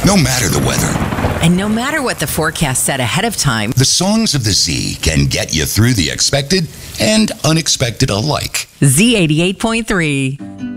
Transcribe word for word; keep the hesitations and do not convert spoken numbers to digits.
No matter the weather. And no matter what the forecast said ahead of time, The songs of the Z can get you through the expected and unexpected alike. Z eighty-eight point three.